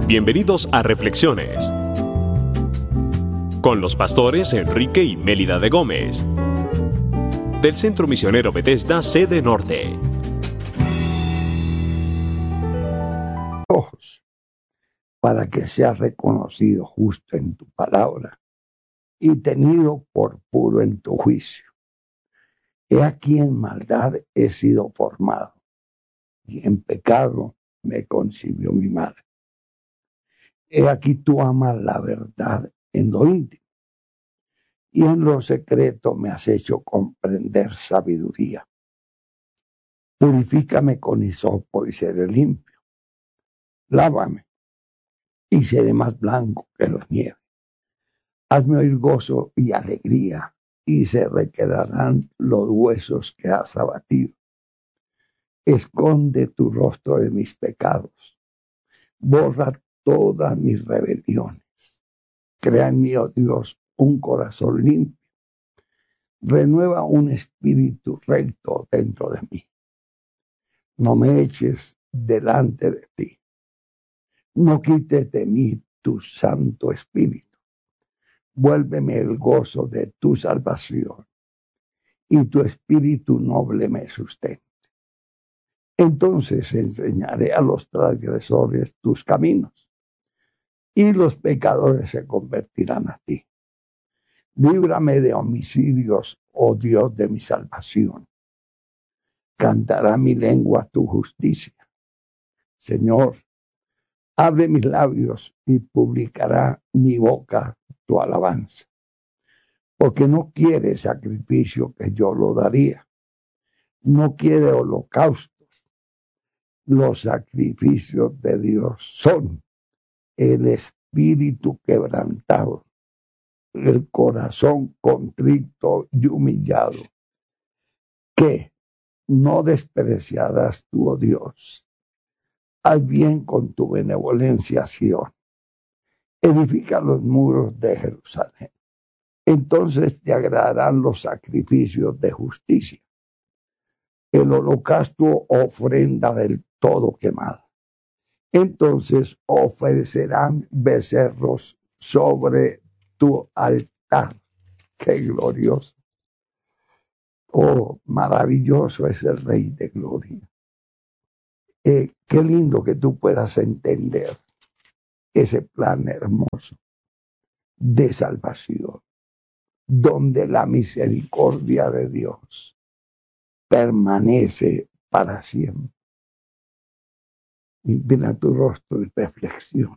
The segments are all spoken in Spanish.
Bienvenidos a Reflexiones con los pastores Enrique y Mélida de Gómez del Centro Misionero Bethesda, sede norte. Ojos, para que seas reconocido justo en tu palabra y tenido por puro en tu juicio. He aquí en maldad he sido formado, y en pecado me concibió mi madre. He aquí tú amas la verdad en lo íntimo, y en lo secreto me has hecho comprender sabiduría. Purifícame con hisopo y seré limpio. Lávame y seré más blanco que la nieve. Hazme oír gozo y alegría, y se requebrarán los huesos que has abatido. Esconde tu rostro de mis pecados. Borra todas mis rebeliones. Crea en mí, oh Dios, un corazón limpio. Renueva un espíritu recto dentro de mí. No me eches delante de ti. No quites de mí tu Santo Espíritu. Vuélveme el gozo de tu salvación, y tu espíritu noble me sustente. Entonces enseñaré a los transgresores tus caminos, y los pecadores se convertirán a ti. Líbrame de homicidios, oh Dios de mi salvación. Cantará mi lengua tu justicia. Señor, abre mis labios y publicará mi boca tu alabanza. Porque no quiere sacrificio que yo lo daría. No quiere holocaustos. Los sacrificios de Dios son el espíritu quebrantado, el corazón contrito y humillado, que no despreciarás tú, oh Dios. Haz bien con tu benevolencia, Sión. Edifica los muros de Jerusalén. Entonces te agradarán los sacrificios de justicia, el holocausto, ofrenda del todo quemada. Entonces ofrecerán becerros sobre tu altar. ¡Qué glorioso! Oh, maravilloso es el Rey de Gloria. Qué lindo que tú puedas entender ese plan hermoso de salvación, donde la misericordia de Dios permanece para siempre. Inclina tu rostro y reflexiona.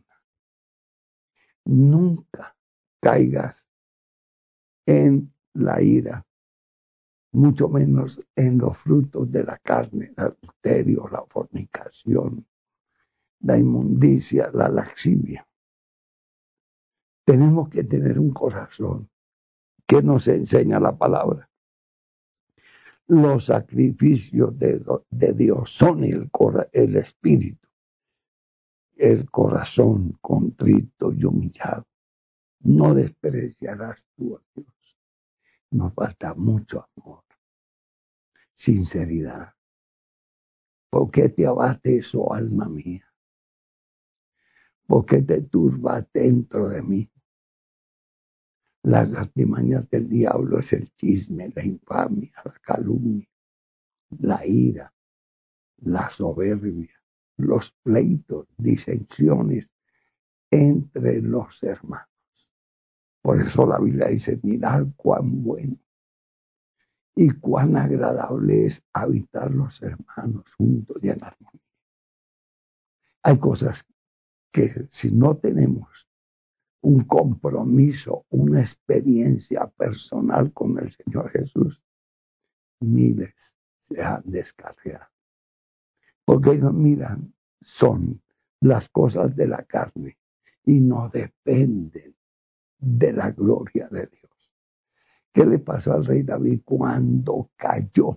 Nunca caigas en la ira, mucho menos en los frutos de la carne, el adulterio, la fornicación, la inmundicia, la laxivia. Tenemos que tener un corazón que nos enseña la palabra. Los sacrificios de Dios son el espíritu, el corazón contrito y humillado. No despreciarás tú a Dios. Nos falta mucho amor, sinceridad. ¿Por qué te abates, oh alma mía? ¿Por qué te turba dentro de mí? Las artimañas del diablo es el chisme, la infamia, la calumnia, la ira, la soberbia, los pleitos, disensiones entre los hermanos. Por eso la Biblia dice, mirad cuán bueno y cuán agradable es habitar los hermanos juntos y en armonía. Hay cosas que si no tenemos un compromiso, una experiencia personal con el Señor Jesús, miles se han descarriado. Porque ellos miran, son las cosas de la carne y no dependen de la gloria de Dios. ¿Qué le pasó al rey David cuando cayó?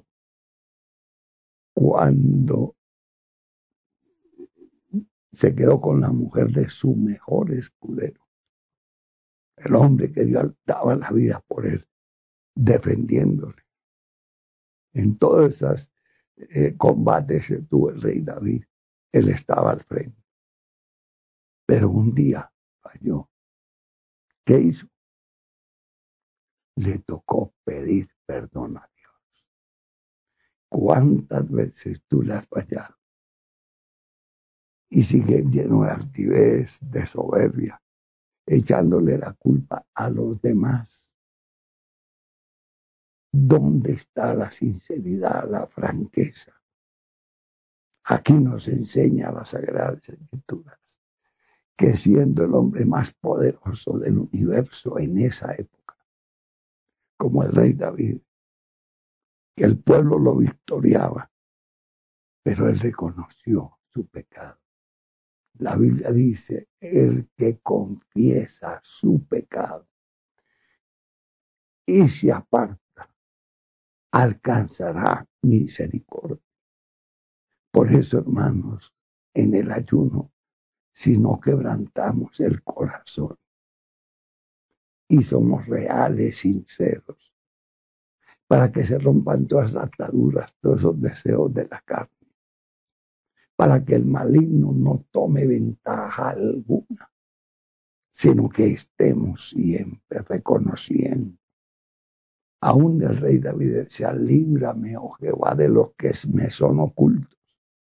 Cuando se quedó con la mujer de su mejor escudero. El hombre que Dios daba la vida por él, defendiéndole. En todos esos combates que tuvo el rey David, él estaba al frente. Pero un día falló. ¿Qué hizo? Le tocó pedir perdón a Dios. ¿Cuántas veces tú le has fallado? Y sigue lleno de altivez, de soberbia, echándole la culpa a los demás. ¿Dónde está la sinceridad, la franqueza? Aquí nos enseña las Sagradas Escrituras que siendo el hombre más poderoso del universo en esa época, como el rey David, que el pueblo lo victoriaba, pero él reconoció su pecado. La Biblia dice, el que confiesa su pecado y se aparta, alcanzará misericordia. Por eso, hermanos, en el ayuno, si no quebrantamos el corazón y somos reales, sinceros, para que se rompan todas las ataduras, todos esos deseos de la carne, para que el maligno no tome ventaja alguna, sino que estemos siempre reconociendo. Aún el rey David decía, líbrame, oh Jehová, de los que me son ocultos.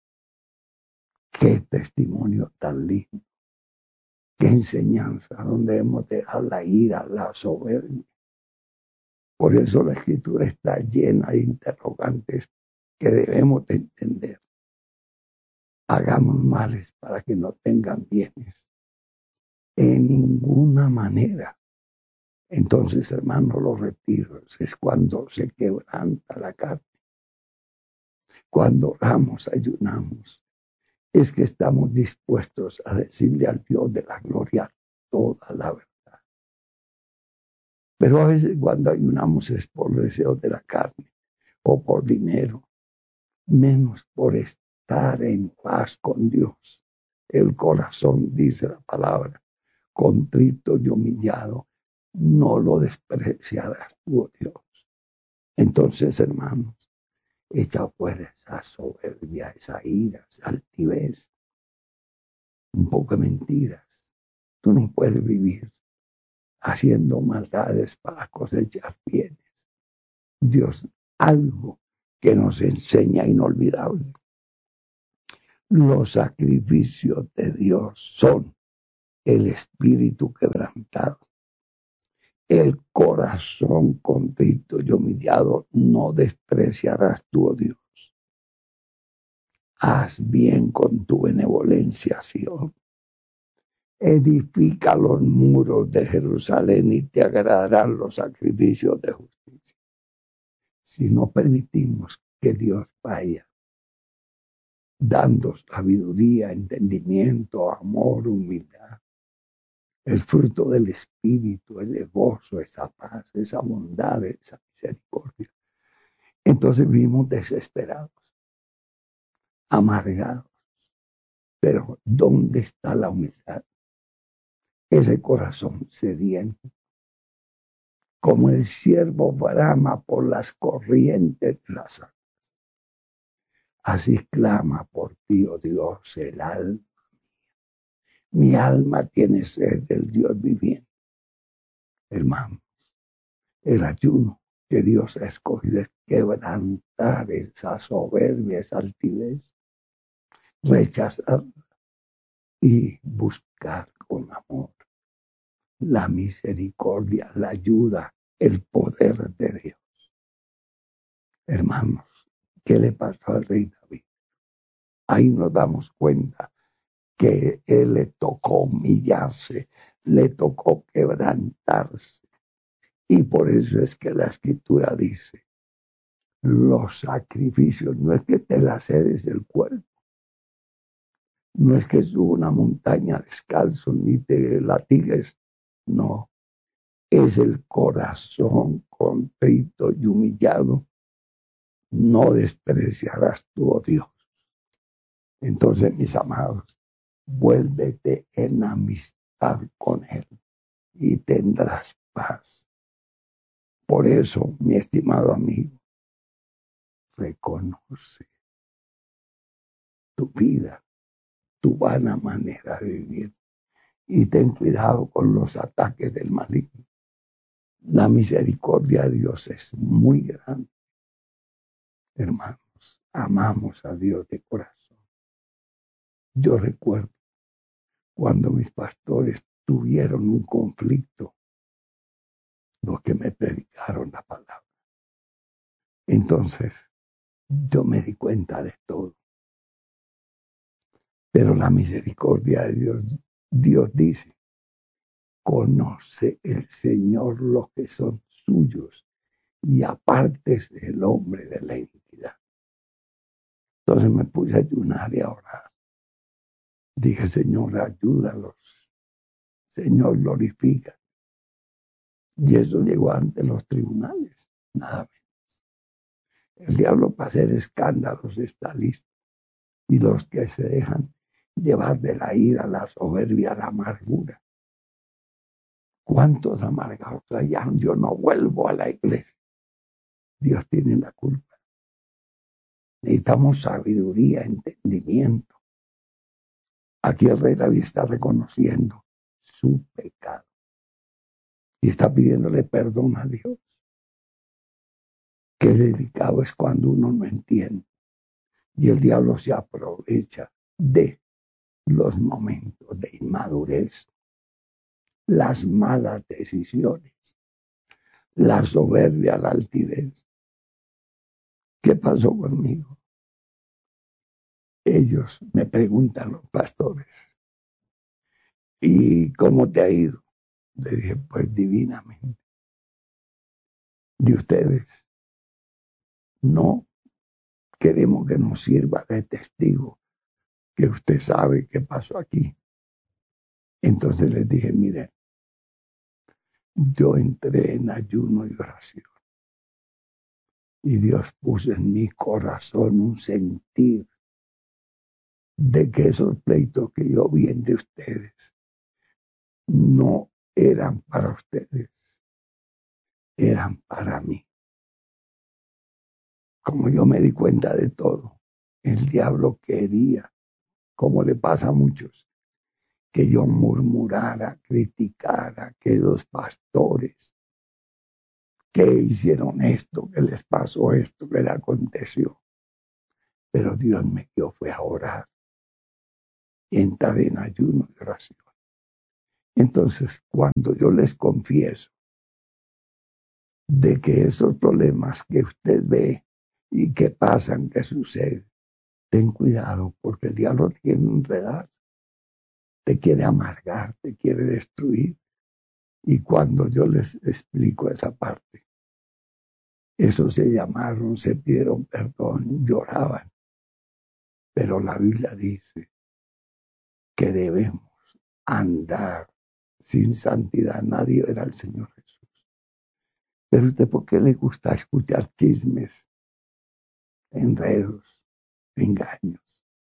Qué testimonio tan lindo, qué enseñanza, donde hemos dejado la ira, la soberbia. Por eso la Escritura está llena de interrogantes que debemos de entender. Hagamos males para que no tengan bienes. En ninguna manera. Entonces, hermanos, los retiros es cuando se quebranta la carne. Cuando oramos, ayunamos, es que estamos dispuestos a decirle al Dios de la gloria toda la verdad. Pero a veces cuando ayunamos es por deseo de la carne o por dinero, menos por estar en paz con Dios. El corazón, dice la palabra, contrito y humillado, no lo despreciarás tú, oh Dios. Entonces, hermanos, echa fuera esa soberbia, esa ira, esa altivez, un poco de mentiras. Tú no puedes vivir haciendo maldades para cosechar bienes. Dios, algo que nos enseña inolvidable. Los sacrificios de Dios son el espíritu quebrantado, el corazón contrito y humillado no despreciarás tú, oh Dios. Haz bien con tu benevolencia, Sion. Edifica los muros de Jerusalén y te agradarán los sacrificios de justicia. Si no permitimos que Dios vaya dando sabiduría, entendimiento, amor, humildad, el fruto del Espíritu, el gozo, esa paz, esa bondad, esa misericordia, entonces vivimos desesperados, amargados. Pero ¿dónde está la humildad? Ese corazón sediento, como el ciervo brama por las corrientes de las aguas. Así clama por ti, oh Dios, el alma. Mi alma tiene sed del Dios viviente. Hermanos, el ayuno que Dios ha escogido es quebrantar esa soberbia, esa altivez, rechazar y buscar con amor la misericordia, la ayuda, el poder de Dios. Hermanos, ¿qué le pasó al rey David? Ahí nos damos cuenta que él le tocó humillarse, le tocó quebrantarse. Y por eso es que la Escritura dice, los sacrificios, no es que te laceres el cuerpo, no es que suba una montaña descalzo ni te latigues, no, es el corazón contrito y humillado, no despreciarás tú, oh Dios. Entonces, mis amados, vuélvete en amistad con Él y tendrás paz. Por eso, mi estimado amigo, reconoce tu vida, tu vana manera de vivir. y ten cuidado con los ataques del maligno. La misericordia de Dios es muy grande. Hermanos, amamos a Dios de corazón. Yo recuerdo cuando mis pastores tuvieron un conflicto, los que me predicaron la palabra. Entonces, yo me di cuenta de todo. Pero la misericordia de Dios, Dios dice, conoce el Señor los que son suyos y apártese el hombre de la iniquidad. Entonces me puse a ayunar y a orar. Dije, Señor, ayúdalos. Señor, glorifica. Y eso llegó ante los tribunales, nada menos. El diablo para hacer escándalos está listo. Y los que se dejan llevar de la ira, la soberbia, la amargura. ¿Cuántos amargados allá? Yo no vuelvo a la iglesia. Dios tiene la culpa. Necesitamos sabiduría, entendimiento. Aquí el rey David está reconociendo su pecado y está pidiéndole perdón a Dios. Qué delicado es cuando uno no entiende y el diablo se aprovecha de los momentos de inmadurez, las malas decisiones, la soberbia, la altivez. ¿Qué pasó conmigo? Ellos me preguntan, los pastores, ¿y cómo te ha ido? Le dije, pues divinamente. De ustedes no queremos que nos sirva de testigo, que usted sabe qué pasó aquí. Entonces les dije, mire, yo entré en ayuno y oración. Y Dios puso en mi corazón un sentir de que esos pleitos que yo vi entre ustedes no eran para ustedes, eran para mí. Como yo me di cuenta de todo, el diablo quería, como le pasa a muchos, que yo murmurara, criticara, que los pastores que hicieron esto, que les pasó esto, que le aconteció. Pero Dios me dio fue a orar, entrar en ayuno y oración. Entonces, cuando yo les confieso de que esos problemas que usted ve y que pasan, que suceden, ten cuidado, porque el diablo te quiere enredar, te quiere amargar, te quiere destruir. Y cuando yo les explico esa parte, esos se llamaron, se pidieron perdón, lloraban. Pero la Biblia dice que debemos andar sin santidad. Nadie verá al Señor Jesús. Pero usted, ¿por qué le gusta escuchar chismes, enredos, engaños?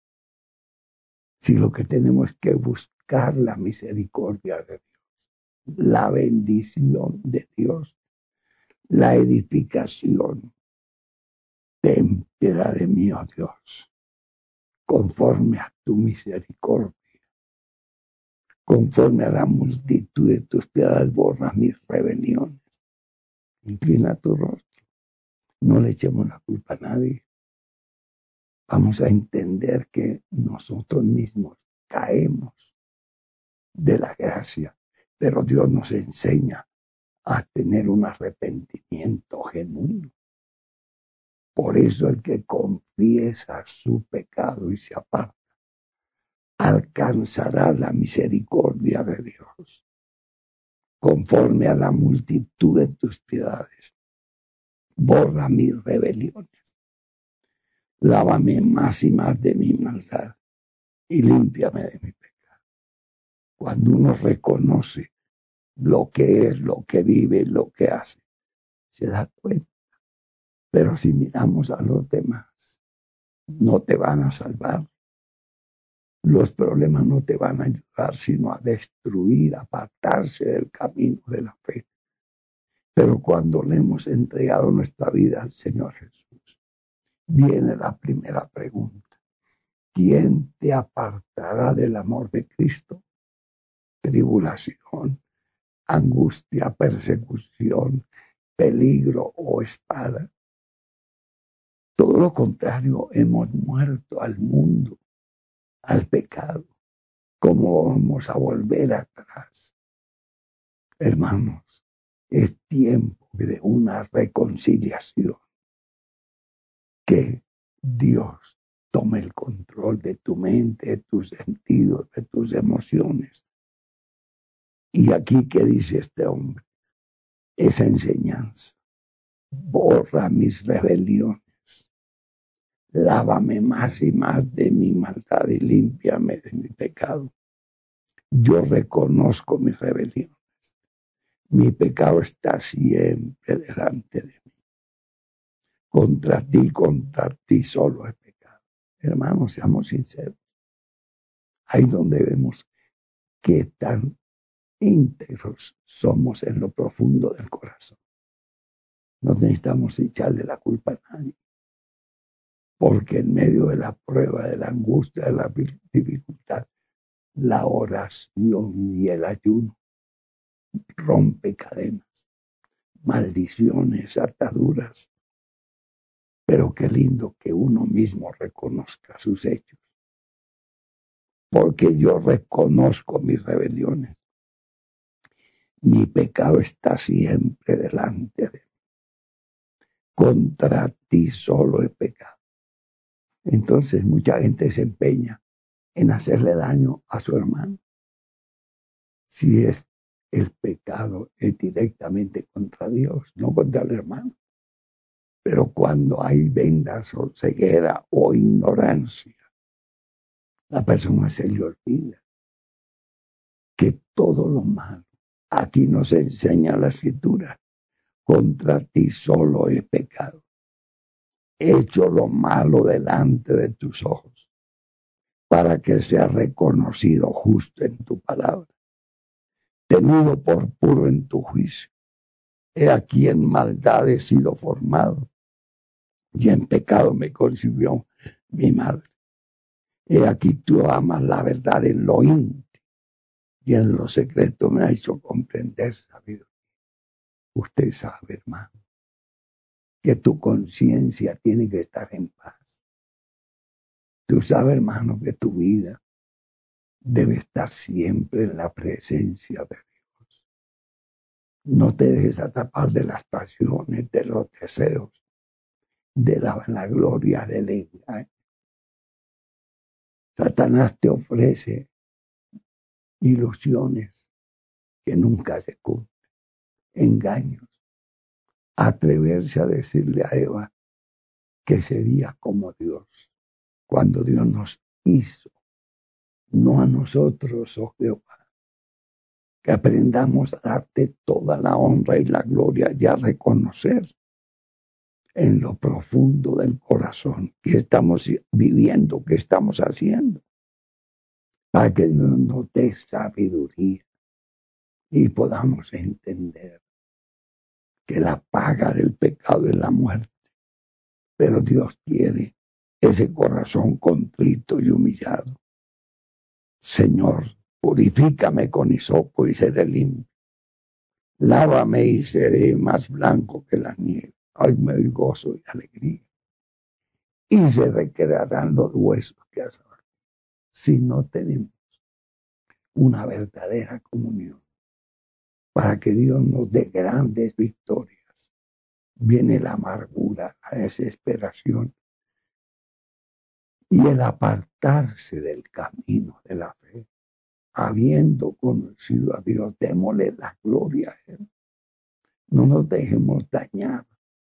Si lo que tenemos es que buscar la misericordia de Dios, la bendición de Dios, la edificación. Ten piedad de mí, oh Dios, conforme a tu misericordia. Conforme a la multitud de tus piedades, borra mis rebeliones. Inclina tu rostro. No le echemos la culpa a nadie. Vamos a entender que nosotros mismos caemos de la gracia, pero Dios nos enseña a tener un arrepentimiento genuino. Por eso el que confiesa su pecado y se aparta, alcanzará la misericordia de Dios. Conforme a la multitud de tus piedades, borra mis rebeliones. Lávame más y más de mi maldad y límpiame de mi pecado. Cuando uno reconoce lo que es, lo que vive, lo que hace, se da cuenta. Pero si miramos a los demás, no te van a salvar. Los problemas no te van a ayudar, sino a destruir, a apartarse del camino de la fe. Pero cuando le hemos entregado nuestra vida al Señor Jesús, viene la primera pregunta. ¿Quién te apartará del amor de Cristo? tribulación, angustia, persecución, peligro o espada. Todo lo contrario, hemos muerto al mundo, al pecado. ¿Cómo vamos a volver atrás? Hermanos, es tiempo de una reconciliación. Que Dios tome el control de tu mente, de tus sentidos, de tus emociones. Y aquí, ¿qué dice este hombre? Esa enseñanza. Borra mis rebeliones. Lávame más y más de mi maldad y límpiame de mi pecado. Yo reconozco mis rebeliones. Mi pecado está siempre delante de mí. Contra ti solo he pecado. Hermanos, seamos sinceros. Ahí donde vemos qué tan íntegros somos en lo profundo del corazón. No necesitamos echarle la culpa a nadie. Porque en medio de la prueba, de la angustia, de la dificultad, la oración y el ayuno rompe cadenas, maldiciones, ataduras. Pero qué lindo que uno mismo reconozca sus hechos. Porque yo reconozco mis rebeliones. Mi pecado está siempre delante de mí. Contra ti solo he pecado. Entonces mucha gente se empeña en hacerle daño a su hermano. Si es el pecado es directamente contra Dios, no contra el hermano. Pero cuando hay vendas o ceguera o ignorancia, la persona se le olvida que todo lo malo, aquí nos enseña la Escritura, contra ti solo he pecado. He hecho lo malo delante de tus ojos, para que sea reconocido justo en tu palabra, tenido por puro en tu juicio. He aquí en maldad he sido formado, y en pecado me concibió mi madre. He aquí tú amas la verdad en lo íntimo, y en lo secreto me ha hecho comprender sabiduría. Usted sabe, hermano, que tu conciencia tiene que estar en paz. Tú sabes, hermano, que tu vida debe estar siempre en la presencia de Dios. No te dejes atrapar de las pasiones, de los deseos, de la vanagloria, del engaño. Satanás te ofrece ilusiones que nunca se cumplen, engaños. Atreverse a decirle a Eva que sería como Dios, cuando Dios nos hizo, no a nosotros, oh Jehová. Que aprendamos a darte toda la honra y la gloria y a reconocer en lo profundo del corazón que estamos viviendo, que estamos haciendo, para que Dios nos dé sabiduría y podamos entender que la paga del pecado es la muerte, pero Dios quiere ese corazón contrito y humillado. Señor, purifícame con hisopo y seré limpio. Lávame y seré más blanco que la nieve. Ay, me doy gozo y alegría. Y se recrearán los huesos que has abierto. Si no tenemos una verdadera comunión, para que Dios nos dé grandes victorias, viene la amargura, la desesperación y el apartarse del camino de la fe. Habiendo conocido a Dios, démosle la gloria a Él. No nos dejemos dañar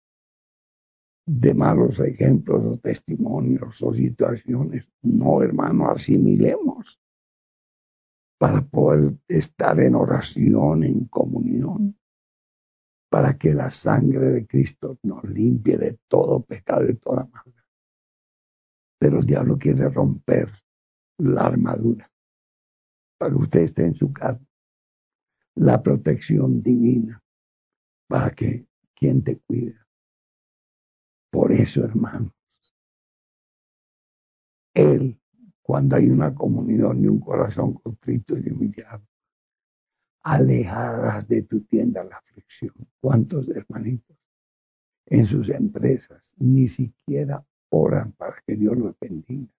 de malos ejemplos o testimonios o situaciones. No, hermano, asimilemos para poder estar en oración, en comunión, para que la sangre de Cristo nos limpie de todo pecado y toda maldad. Pero el diablo quiere romper la armadura para que usted esté en su casa. La protección divina para que quien te cuida. Por eso, hermanos, Él, cuando hay una comunión y un corazón contrito y humillado, alejarás de tu tienda la aflicción. ¿Cuántos hermanitos en sus empresas ni siquiera oran para que Dios los bendiga?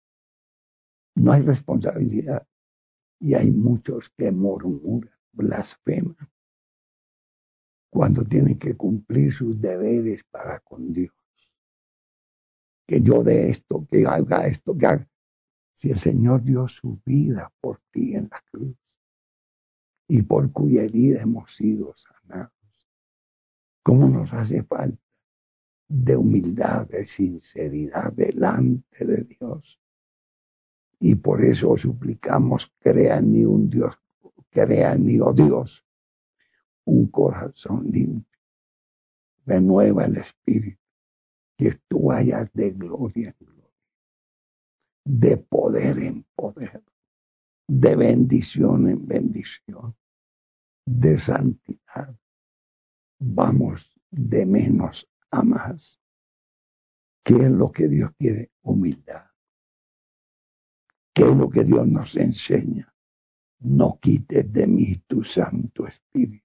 No hay responsabilidad y hay muchos que murmuran, blasfeman, cuando tienen que cumplir sus deberes para con Dios. Que yo de esto, que haga esto, que haga. Si el Señor dio su vida por ti en la cruz y por cuya herida hemos sido sanados, ¿cómo nos hace falta de humildad, de sinceridad delante de Dios? Y por eso suplicamos, crea en mí, oh Dios, un corazón limpio. Renueva el espíritu, que tú vayas de gloria en gloria, de poder en poder, de bendición en bendición, de santidad. Vamos de menos a más. ¿Qué es lo que Dios quiere? Humildad. ¿Qué es lo que Dios nos enseña? No quites de mí tu Santo Espíritu.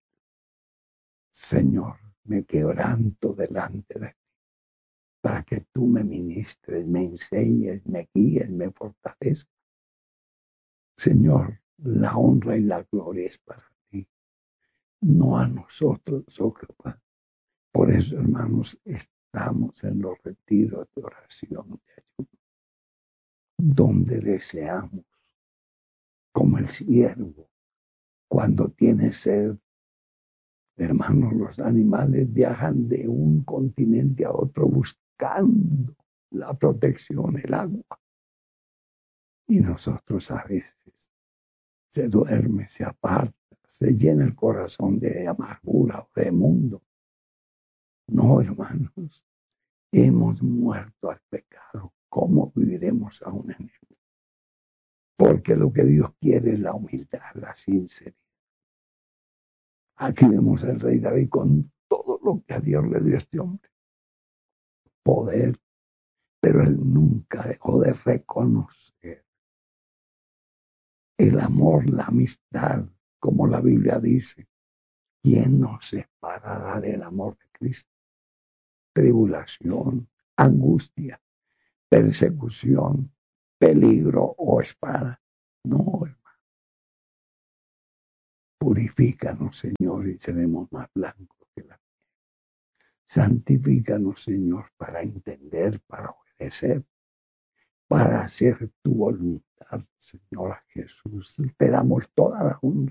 Señor, me quebranto delante de ti para que tú me ministres, me enseñes, me guíes, me fortalezcas. Señor, la honra y la gloria es para ti, no a nosotros, oh Jehová. Por eso, hermanos, estamos en los retiros de oración, de ayuno, donde deseamos, como el siervo, cuando tiene sed. Hermanos, los animales viajan de un continente a otro buscando la protección, el agua. Y nosotros a veces se duerme, se aparta, se llena el corazón de amargura o de mundo. No, hermanos, hemos muerto al pecado. ¿Cómo viviremos aún en él? Porque lo que Dios quiere es la humildad, la sinceridad. Aquí vemos al rey David con todo lo que a Dios le dio a este hombre. Poder, pero él nunca dejó de reconocer el amor, la amistad, como la Biblia dice. ¿Quién nos separará del amor de Cristo? Tribulación, angustia, persecución, peligro o espada. No, hermano. Purifícanos, Señor, y seremos más blancos que la nieve. Santifícanos, Señor, para entender, para obedecer, para hacer tu voluntad, Señor Jesús. Te damos toda la honra